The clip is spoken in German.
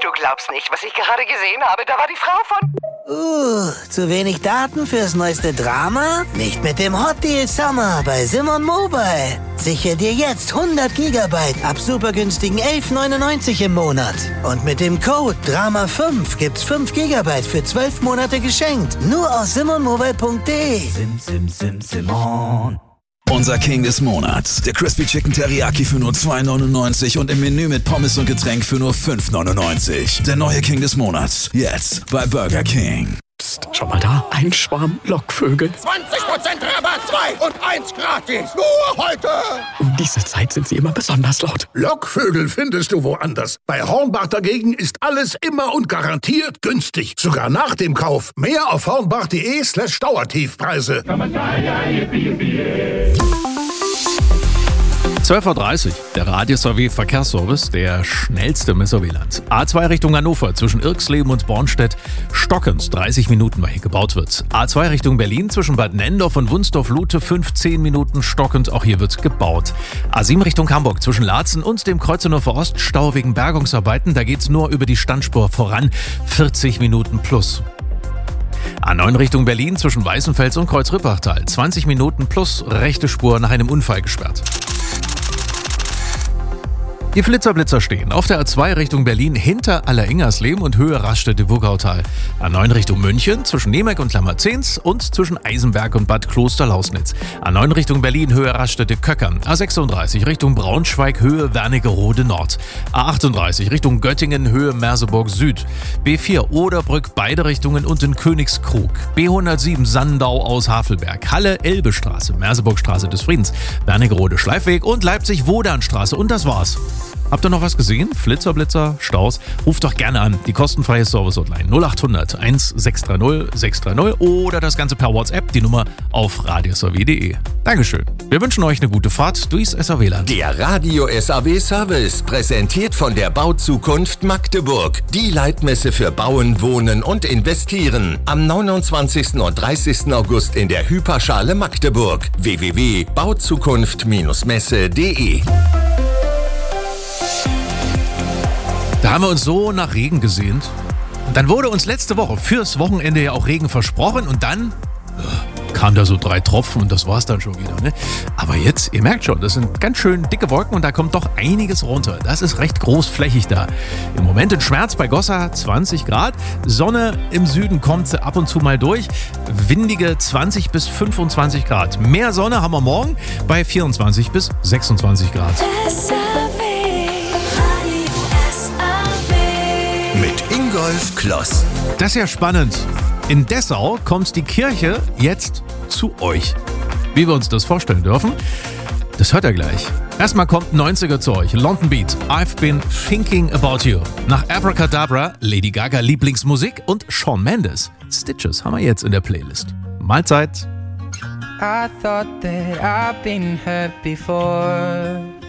Du glaubst nicht, was ich gerade gesehen habe. Da war die Frau von... Zu wenig Daten fürs neueste Drama? Nicht mit dem Hot Deal Summer bei Simon Mobile. Sichere dir jetzt 100 Gigabyte ab super günstigen 11,99 im Monat. Und mit dem Code DRAMA5 gibt's 5 Gigabyte für 12 Monate geschenkt. Nur aus simonmobile.de. Simon. Unser King des Monats. Der Crispy Chicken Teriyaki für nur 2,99 und im Menü mit Pommes und Getränk für nur 5,99. Der neue King des Monats. Jetzt bei Burger King. Psst, schau mal da. Ein Schwarm Lockvögel. 20% Rabatt, 2 und 1 gratis. Nur heute. Um diese Zeit sind sie immer besonders laut. Lockvögel findest du woanders. Bei Hornbach dagegen ist alles immer und garantiert günstig. Sogar nach dem Kauf. Mehr auf hornbach.de/Dauertiefpreise. 12.30 Uhr, der Radio-SAW Verkehrsservice, der schnellste im SAW-Land. A2 Richtung Hannover zwischen Irxleben und Bornstedt, stockend 30 Minuten, weil hier gebaut wird. A2 Richtung Berlin zwischen Bad Nendorf und Wunsdorf-Lute 15 Minuten stockend, auch hier wird gebaut. A7 Richtung Hamburg zwischen Laatzen und dem Kreuzneufer Ost, Stau wegen Bergungsarbeiten, da geht's nur über die Standspur voran, 40 Minuten plus. A9 Richtung Berlin zwischen Weißenfels und Kreuz-Rippachtal, 20 Minuten plus, rechte Spur nach einem Unfall gesperrt. Die Flitzer-Blitzer stehen auf der A2 Richtung Berlin hinter Alleringersleben und Höhe Raststätte-Wugautal. A9 Richtung München zwischen Nemeck und Klammerzens und zwischen Eisenberg und Bad Kloster-Lausnitz. A9 Richtung Berlin Höhe Raststätte-Köckern. A36 Richtung Braunschweig Höhe Wernigerode Nord. A38 Richtung Göttingen Höhe Merseburg Süd. B4 Oderbrück beide Richtungen und in Königskrug. B107 Sandau aus Havelberg. Halle Elbestraße, Merseburgstraße des Friedens, Wernigerode Schleifweg und Leipzig-Wodanstraße. Und das war's. Habt ihr noch was gesehen? Flitzer, Blitzer, Staus? Ruft doch gerne an. Die kostenfreie Service-Hotline 0800 1630 630 oder das Ganze per WhatsApp, die Nummer auf radiosaw.de. Dankeschön. Wir wünschen euch eine gute Fahrt durchs SAW-Land. Der Radio SAW Service, präsentiert von der Bauzukunft Magdeburg. Die Leitmesse für Bauen, Wohnen und Investieren. Am 29. und 30. August in der Hyperschale Magdeburg. www.bauzukunft-messe.de. Da haben wir uns so nach Regen gesehnt. Und dann wurde uns letzte Woche fürs Wochenende ja auch Regen versprochen und dann kamen da so 3 Tropfen und das war's dann schon wieder. Ne? Aber jetzt, ihr merkt schon, das sind ganz schön dicke Wolken und da kommt doch einiges runter. Das ist recht großflächig da. Im Moment in Schmerz bei Gossa 20 Grad. Sonne im Süden kommt ab und zu mal durch. Windige 20 bis 25 Grad. Mehr Sonne haben wir morgen bei 24 bis 26 Grad. Mit Ingolf Kloss. Das ist ja spannend. In Dessau kommt die Kirche jetzt zu euch. Wie wir uns das vorstellen dürfen, das hört ihr gleich. Erstmal kommt 90er zu euch. London Beat, I've Been Thinking About You. Nach Abracadabra, Lady Gaga Lieblingsmusik und Shawn Mendes. Stitches haben wir jetzt in der Playlist. Mahlzeit. I thought that I've been hurt before.